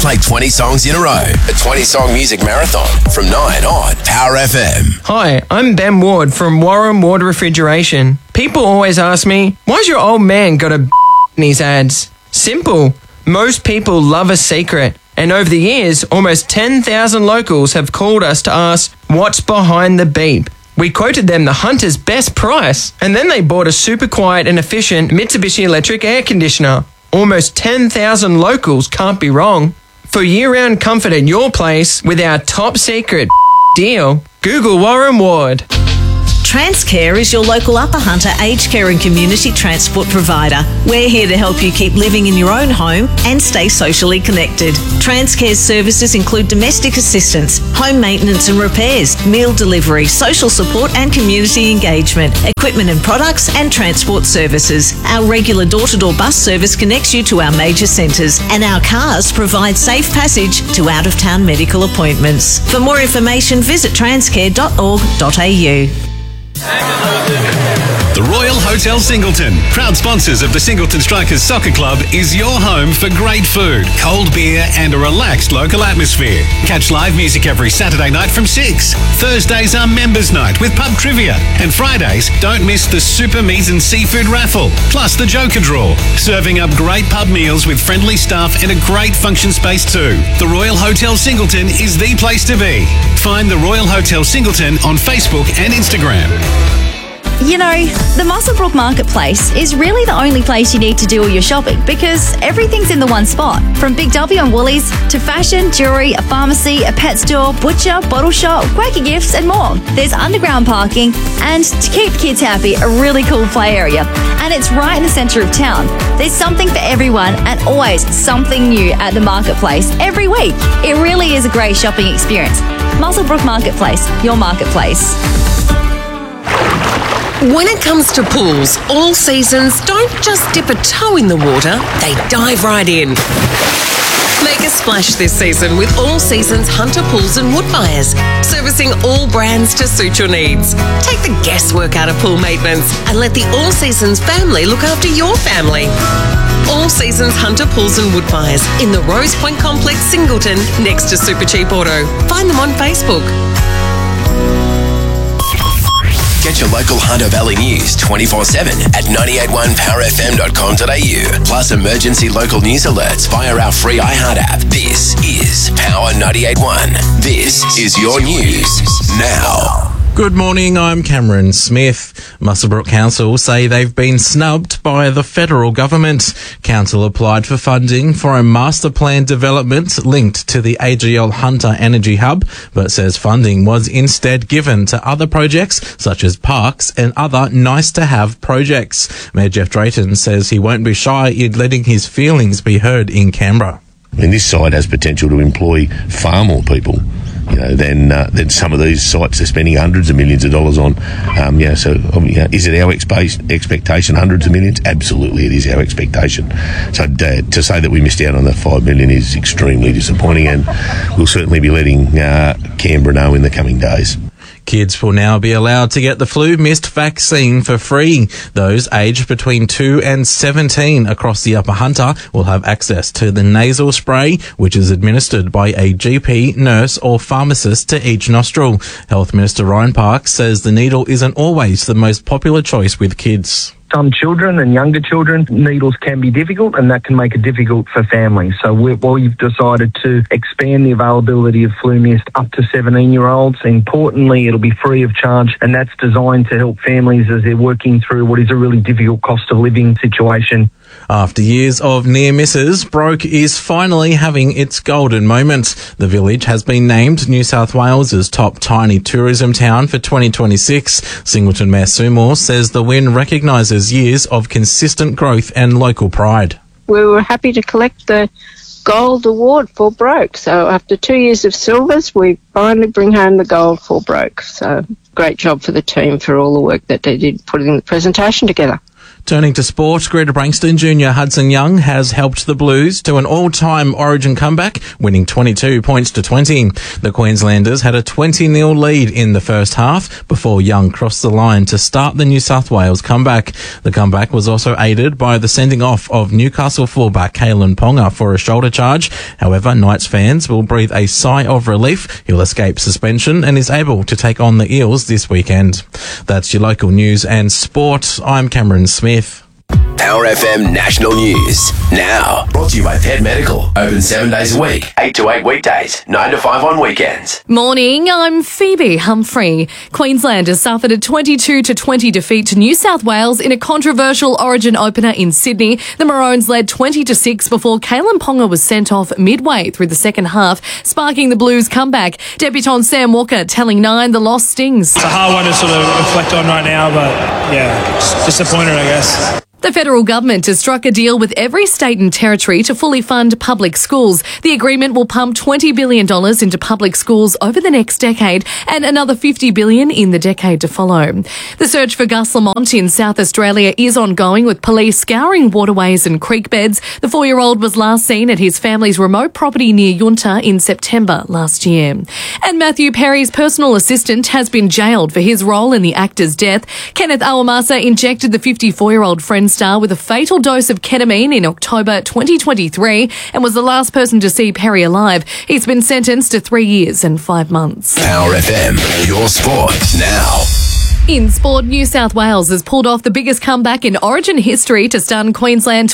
Play 20 songs in a row. A 20-song music marathon from 9 on Power FM. Hi, I'm Ben Ward from Warren Ward Refrigeration. People always ask me, why's your old man got a in his ads? Simple. Most people love a secret. And over the years, almost 10,000 locals have called us to ask, what's behind the beep? We quoted them the Hunter's best price, and then they bought a super quiet and efficient Mitsubishi electric air conditioner. Almost 10,000 locals can't be wrong. For year-round comfort at your place with our top secret deal, Google Warren Ward. Transcare is your local Upper Hunter aged care and community transport provider. We're here to help you keep living in your own home and stay socially connected. Transcare's services include domestic assistance, home maintenance and repairs, meal delivery, social support and community engagement, equipment and products and transport services. Our regular door-to-door bus service connects you to our major centres, and our cars provide safe passage to out-of-town medical appointments. For more information, visit transcare.org.au. The Royal Hotel Singleton, proud sponsors of the Singleton Strikers Soccer Club, is your home for great food, cold beer and a relaxed local atmosphere. Catch live music every Saturday night from 6. Thursdays are members' night with pub trivia. And Fridays, don't miss the super meat and seafood raffle, plus the Joker draw. Serving up great pub meals with friendly staff and a great function space too. The Royal Hotel Singleton is the place to be. Find the Royal Hotel Singleton on Facebook and Instagram. You know, the Muswellbrook Marketplace is really the only place you need to do all your shopping because everything's in the one spot. From Big W and Woolies to fashion, jewellery, a pharmacy, a pet store, butcher, bottle shop, Quaker Gifts and more. There's underground parking and, to keep kids happy, a really cool play area. And it's right in the centre of town. There's something for everyone and always something new at the Marketplace every week. It really is a great shopping experience. Muswellbrook Marketplace, your marketplace. When it comes to pools, All Seasons don't just dip a toe in the water, they dive right in. Make a splash this season with All Seasons Hunter Pools and Woodbuyers, servicing all brands to suit your needs. Take the guesswork out of pool maintenance and let the All Seasons family look after your family. All Seasons Hunter Pools and Woodbuyers in the Rose Point Complex, Singleton, next to Super Cheap Auto. Find them on Facebook. Get your local Hunter Valley news 24/7 at 981powerfm.com.au. Plus emergency local news alerts via our free iHeart app. This is Power 98.1. This is your news now. Good morning, I'm Cameron Smith. Muswellbrook Council say they've been snubbed by the federal government. Council applied for funding for a master plan development linked to the AGL Hunter Energy Hub, but says funding was instead given to other projects such as parks and other nice-to-have projects. Mayor Jeff Drayton says he won't be shy in letting his feelings be heard in Canberra. I mean, this site has potential to employ far more people, than some of these sites they're spending hundreds of millions of dollars on. Is it our expectation, hundreds of millions? Absolutely, it is our expectation. So to say that we missed out on the $5 million is extremely disappointing, and we'll certainly be letting Canberra know in the coming days. Kids will now be allowed to get the flu mist vaccine for free. Those aged between 2 and 17 across the Upper Hunter will have access to the nasal spray, which is administered by a GP, nurse or pharmacist to each nostril. Health Minister Ryan Parks says the needle isn't always the most popular choice with kids. Some children and younger children, needles can be difficult, and that can make it difficult for families. So we've decided to expand the availability of flu mist up to 17-year-olds. Importantly, it'll be free of charge, and that's designed to help families as they're working through what is a really difficult cost of living situation. After years of near misses, Broke is finally having its golden moment. The village has been named New South Wales' top tiny tourism town for 2026. Singleton Mayor Sue Moore says the win recognises years of consistent growth and local pride. We were happy to collect the gold award for Broke. So after 2 years of silvers, we finally bring home the gold for Broke. So great job for the team for all the work that they did putting the presentation together. Turning to sport, Greta Brankston junior Hudson Young has helped the Blues to an all-time Origin comeback, winning 22 points to 20. The Queenslanders had a 20-0 lead in the first half before Young crossed the line to start the New South Wales comeback. The comeback was also aided by the sending off of Newcastle fullback Kalyn Ponga for a shoulder charge. However, Knights fans will breathe a sigh of relief. He'll escape suspension and is able to take on the Eels this weekend. That's your local news and sport. I'm Cameron Smith. Power FM National News. Now, brought to you by Pet Medical. Open 7 days a week, 8 to 8 weekdays, 9 to 5 on weekends. Morning, I'm Phoebe Humphrey. Queensland has suffered a 22-20 defeat to New South Wales in a controversial Origin opener in Sydney. The Maroons led 20-6 before Kalyn Ponga was sent off midway through the second half, sparking the Blues' comeback. Debutant Sam Walker telling Nine the loss stings. It's a hard one to sort of reflect on right now, but yeah, just disappointed, I guess. The federal government has struck a deal with every state and territory to fully fund public schools. The agreement will pump $20 billion into public schools over the next decade and another $50 billion in the decade to follow. The search for Gus Lamont in South Australia is ongoing, with police scouring waterways and creek beds. The 4-year-old was last seen at his family's remote property near Yunta in September last year. And Matthew Perry's personal assistant has been jailed for his role in the actor's death. Kenneth Awamasa injected the 54-year-old Friends star with a fatal dose of ketamine in October 2023 and was the last person to see Perry alive. He's been sentenced to 3 years and 5 months. Power FM, your sport now. In sport, New South Wales has pulled off the biggest comeback in Origin history to stun Queensland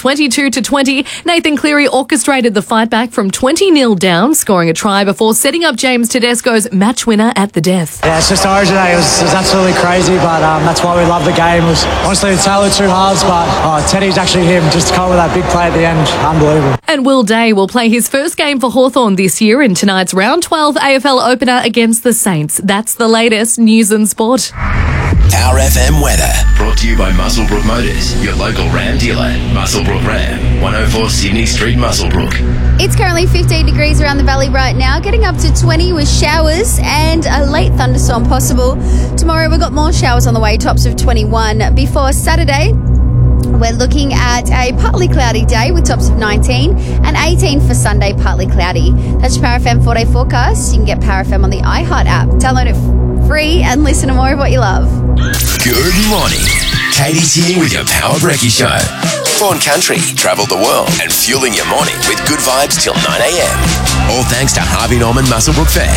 22-20. Nathan Cleary orchestrated the fight back from 20-0 down, scoring a try before setting up James Tedesco's match winner at the death. Yeah, it's just Origin Day. It was absolutely crazy, but that's why we love the game. It was honestly a tale of two halves, but Teddy's actually him. Just to come with that big play at the end, unbelievable. And Will Day will play his first game for Hawthorn this year in tonight's round 12 AFL opener against the Saints. That's the latest news and sport. Power FM weather, brought to you by Muswellbrook Motors, your local Ram dealer. Muswellbrook Ram, 104 Sydney Street, Muswellbrook. It's currently 15 degrees around the valley right now, getting up to 20 with showers and a late thunderstorm possible. Tomorrow we've got more showers on the way, tops of 21. Before Saturday, we're looking at a partly cloudy day with tops of 19 and 18 for Sunday, partly cloudy. That's your Power FM 4-day forecast. You can get Power FM on the iHeart app. Download it free and listen to more of what you love. Good morning. Katie's here with your Power Brekkie Show. Born country, travel the world, and fueling your morning with good vibes till 9 a.m. All thanks to Harvey Norman Muswellbrook Fair.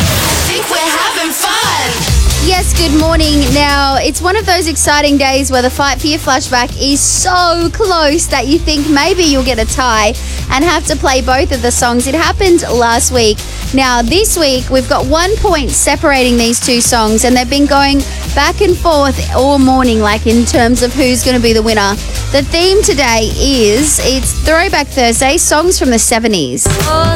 I think we're having fun. Yes, good morning. Now, it's one of those exciting days where the fight for your flashback is so close that you think maybe you'll get a tie and have to play both of the songs. It happened last week. Now, this week, we've got 1 point separating these two songs, and they've been going back and forth all morning, like in terms of who's going to be the winner. The theme today is, it's Throwback Thursday, songs from the 70s. Oh,